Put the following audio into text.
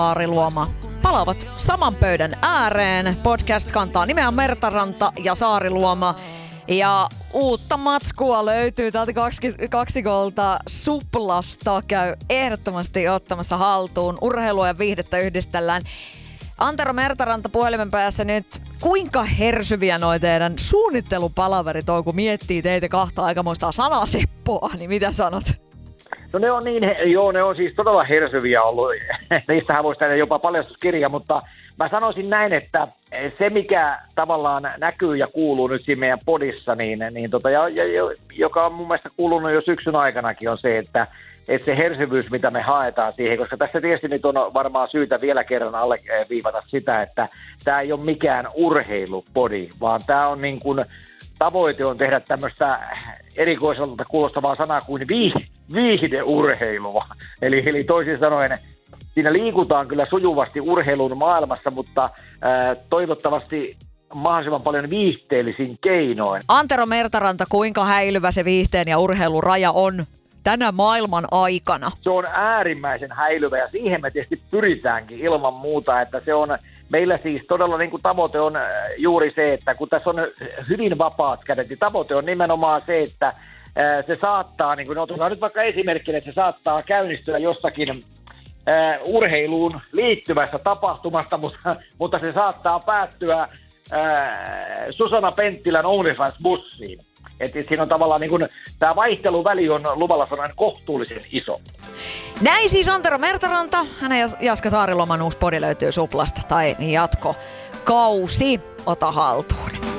Saariluoma palaavat saman pöydän ääreen. Podcast kantaa nimeä Mertaranta ja Saariluoma. Ja uutta matskua löytyy täältä kaksikolta Suplasta. Käy ehdottomasti ottamassa haltuun. Urheilua ja viihdettä yhdistellään. Antero Mertaranta puhelimen päässä nyt. Kuinka hersyviä noi teidän suunnittelupalaverit on, kun miettii teitä kahta aikamoista sanaseppoa, niin mitä sanot? No ne on ne on siis todella hersyviä ollut. Niistähän voisi tehdä jopa paljastuskirja, mutta mä sanoisin näin, että se mikä tavallaan näkyy ja kuuluu nyt siinä meidän podissa, joka on mun mielestä kuulunut jo syksyn aikanakin, on se, että se hersyvyys, mitä me haetaan siihen, koska tässä tietysti nyt on varmaan syytä vielä kerran alleviivata sitä, että tämä ei ole mikään urheilupodi, vaan tämä on niin kuin tavoite on tehdä tämmöistä erikoiselta kuulostavaa sanaa kuin viihdeurheilua. Eli toisin sanoen, siinä liikutaan kyllä sujuvasti urheilun maailmassa, mutta toivottavasti mahdollisimman paljon viihteellisin keinoin. Antero Mertaranta, kuinka häilyvä se viihteen ja urheilun raja on tänä maailman aikana? Se on äärimmäisen häilyvä ja siihen me tietysti pyritäänkin ilman muuta, että se on meillä siis todella niin kuin tavoite on juuri se, että kun tässä on hyvin vapaat kädet, niin tavoite on nimenomaan se, että se saattaa, niin kuin otetaan nyt vaikka esimerkkinä, että se saattaa käynnistyä jossakin urheiluun liittyvässä tapahtumasta, mutta se saattaa päättyä Susanna Penttilän OnlyFans-bussiin. Että siinä on tavallaan niin kuin, tämä vaihteluväli on luvalla sanoen kohtuullisen iso. Näin siis Antero Mertaranta. Hänen ja Jaska Saariloman uusi podi löytyy Suplasta tai jatkokausi. Ota haltuun.